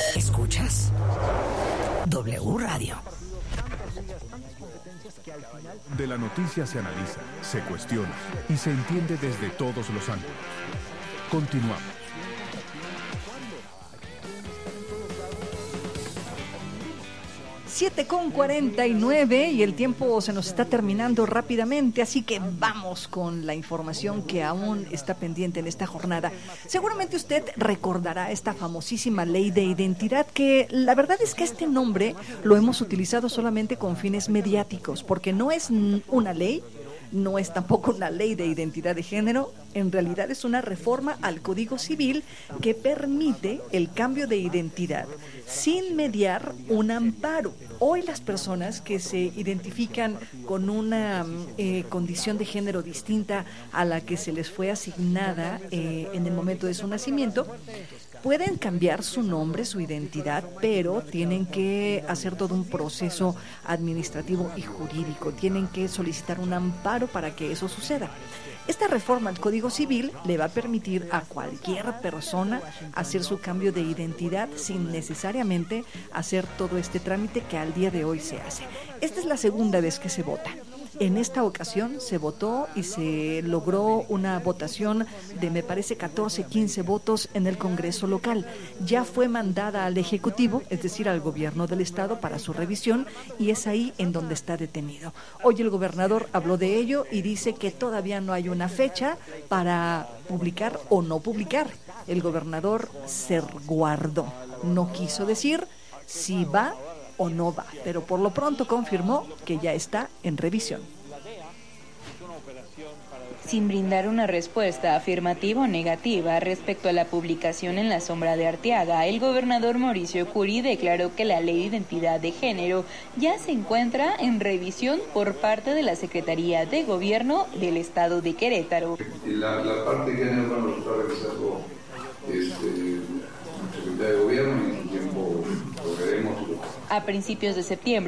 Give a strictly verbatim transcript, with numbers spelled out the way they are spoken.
¿Escuchas? W Radio. De la noticia se analiza, se cuestiona y se entiende desde todos los ángulos. Continuamos. siete con cuarenta y nueve y el tiempo se nos está terminando rápidamente, así que vamos con la información que aún está pendiente en esta jornada. Seguramente usted recordará esta famosísima ley de identidad, que la verdad es que este nombre lo hemos utilizado solamente con fines mediáticos, porque no es una ley, no es tampoco una ley de identidad de género, en realidad es una reforma al Código Civil que permite el cambio de identidad sin mediar un amparo. Hoy las personas que se identifican con una eh, condición de género distinta a la que se les fue asignada eh, en el momento de su nacimiento, pueden cambiar su nombre, su identidad, pero tienen que hacer todo un proceso administrativo y jurídico. Tienen que solicitar un amparo para que eso suceda. Esta reforma al Código Civil le va a permitir a cualquier persona hacer su cambio de identidad sin necesariamente hacer todo este trámite que al día de hoy se hace. Esta es la segunda vez que se vota. En esta ocasión se votó y se logró una votación de, me parece, catorce, quince votos en el Congreso local. Ya fue mandada al Ejecutivo, es decir, al Gobierno del Estado, para su revisión, y es ahí en donde está detenido. Hoy el gobernador habló de ello y dice que todavía no hay una fecha para publicar o no publicar. El gobernador se guardó, no quiso decir si va o no va, pero por lo pronto confirmó que ya está en revisión. Sin brindar una respuesta afirmativa o negativa respecto a la publicación en la sombra de Arteaga, el gobernador Mauricio Curi declaró que la ley de identidad de género ya se encuentra en revisión por parte de la Secretaría de Gobierno del Estado de Querétaro. Y la, la parte de género, bueno, lo está revisando este, la Secretaría de Gobierno y en su tiempo lo veremos. A principios de septiembre,